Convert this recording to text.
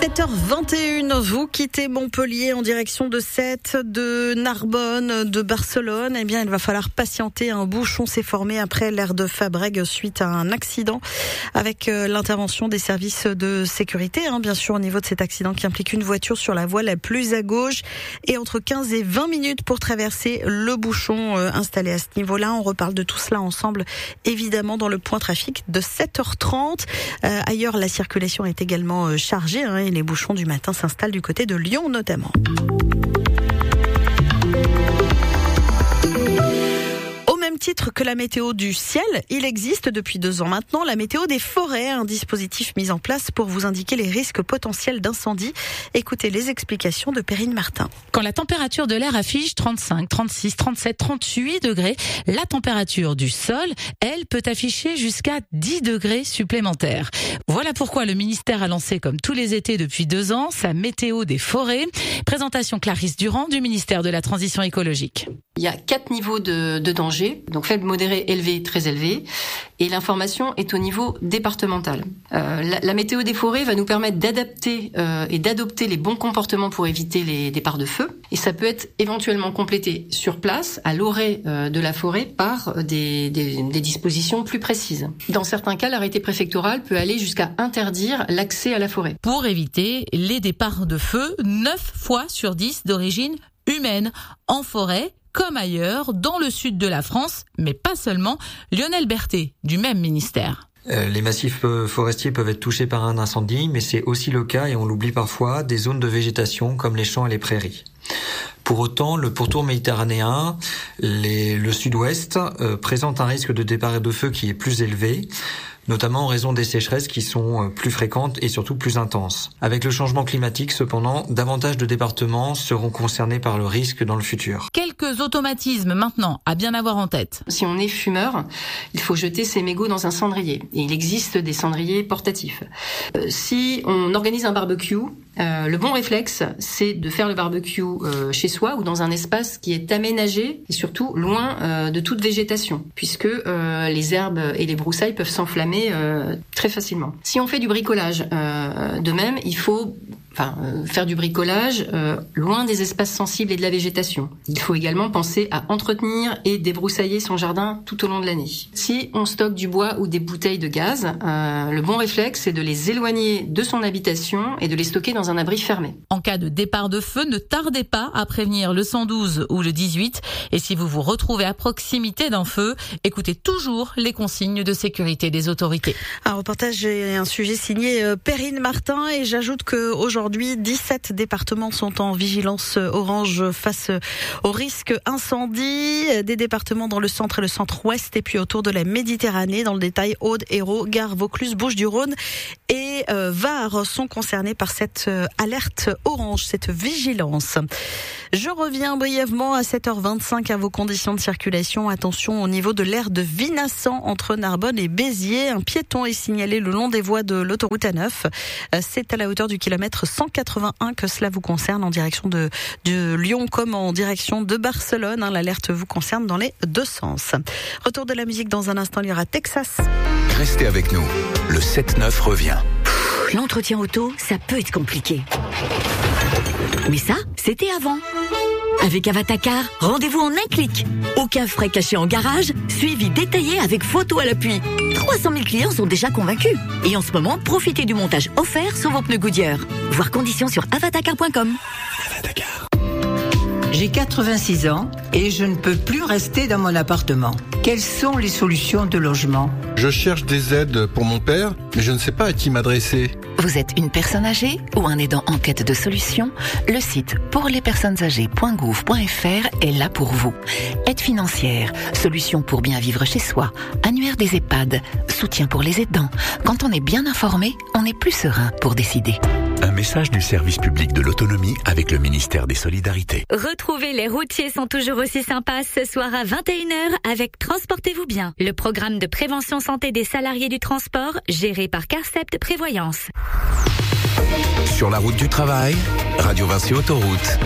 7h21, vous quittez Montpellier en direction de Sète, de Narbonne, de Barcelone. Eh bien, il va falloir patienter. Un bouchon s'est formé après l'aire de Fabrègues suite à un accident avec l'intervention des services de sécurité. Bien sûr, au niveau de cet accident qui implique une voiture sur la voie la plus à gauche et entre 15 et 20 minutes pour traverser le bouchon installé à ce niveau-là. On reparle de tout cela ensemble, évidemment, dans le point trafic de 7h30. Ailleurs, la circulation est également chargée et les bouchons du matin s'installent du côté de Lyon notamment. Titre que la météo du ciel, il existe depuis 2 ans maintenant la météo des forêts, un dispositif mis en place pour vous indiquer les risques potentiels d'incendie. Écoutez les explications de Perrine Martin. Quand la température de l'air affiche 35, 36, 37, 38 degrés, la température du sol, elle, peut afficher jusqu'à 10 degrés supplémentaires. Voilà pourquoi le ministère a lancé, comme tous les étés depuis 2 ans, sa météo des forêts. Présentation Clarisse Durand du ministère de la Transition écologique. Il y a 4 niveaux de danger, donc faible, modéré, élevé, très élevé, et l'information est au niveau départemental. La météo des forêts va nous permettre d'adapter et d'adopter les bons comportements pour éviter les départs de feu, et ça peut être éventuellement complété sur place, à l'orée de la forêt, par des dispositions plus précises. Dans certains cas, l'arrêté préfectoral peut aller jusqu'à interdire l'accès à la forêt. Pour éviter les départs de feu, 9 fois sur 10 d'origine humaine, en forêt, comme ailleurs, dans le sud de la France, mais pas seulement. Lionel Berthet, du même ministère. Les massifs forestiers peuvent être touchés par un incendie, mais c'est aussi le cas, et on l'oublie parfois, des zones de végétation comme les champs et les prairies. Pour autant, le pourtour méditerranéen, le sud-ouest, présente un risque de départ de feu qui est plus élevé, notamment en raison des sécheresses qui sont plus fréquentes et surtout plus intenses. Avec le changement climatique, cependant, davantage de départements seront concernés par le risque dans le futur. Quelques automatismes maintenant à bien avoir en tête. Si on est fumeur, il faut jeter ses mégots dans un cendrier. Et il existe des cendriers portatifs. Si on organise un barbecue, le bon réflexe, c'est de faire le barbecue chez soi ou dans un espace qui est aménagé et surtout loin de toute végétation, puisque les herbes et les broussailles peuvent s'enflammer très facilement. Si on fait du bricolage, de même, il faut faire du bricolage loin des espaces sensibles et de la végétation. Il faut également penser à entretenir et débroussailler son jardin tout au long de l'année. Si on stocke du bois ou des bouteilles de gaz, le bon réflexe, c'est de les éloigner de son habitation et de les stocker dans un abri fermé. En cas de départ de feu, ne tardez pas à prévenir le 112 ou le 18. Et si vous vous retrouvez à proximité d'un feu, écoutez toujours les consignes de sécurité des autorités. Un reportage et un sujet signé Perrine Martin, et j'ajoute qu'aujourd'hui, 17 départements sont en vigilance orange face au risque incendie. Des départements dans le centre et le centre-ouest, et puis autour de la Méditerranée. Dans le détail, Aude, Hérault, Gard, Vaucluse, Bouches-du-Rhône et Var sont concernés par cette alerte orange, cette vigilance. Je reviens brièvement à 7h25 à vos conditions de circulation. Attention au niveau de l'aire de Vinassan entre Narbonne et Béziers. Un piéton est signalé le long des voies de l'autoroute A9. C'est à la hauteur du kilomètre 181 que cela vous concerne, en direction de Lyon comme en direction de Barcelone. L'alerte vous concerne dans les 2 sens. Retour de la musique dans un instant, il y aura Texas. Restez avec nous, le 7-9 revient. L'entretien auto, ça peut être compliqué. Mais ça, c'était avant. Avec Avatacar, rendez-vous en un clic. Aucun frais caché en garage, suivi détaillé avec photo à l'appui. 300 000 clients sont déjà convaincus. Et en ce moment, profitez du montage offert sur vos pneus Goodyear. Voir conditions sur avatacar.com. Avatacar. J'ai 86 ans et je ne peux plus rester dans mon appartement. Quelles sont les solutions de logement ? Je cherche des aides pour mon père, mais je ne sais pas à qui m'adresser. Vous êtes une personne âgée ou un aidant en quête de solutions ? Le site pourlespersonnesâgées.gouv.fr est là pour vous. Aide financière, solutions pour bien vivre chez soi, annuaire des EHPAD, soutien pour les aidants. Quand on est bien informé, on est plus serein pour décider. Un message du service public de l'autonomie avec le ministère des Solidarités. Retrouvez Les routiers sont toujours aussi sympas ce soir à 21h avec Transportez-vous bien, le programme de prévention santé des salariés du transport géré par Carcept Prévoyance. Sur la route du travail, Radio Vinci Autoroute.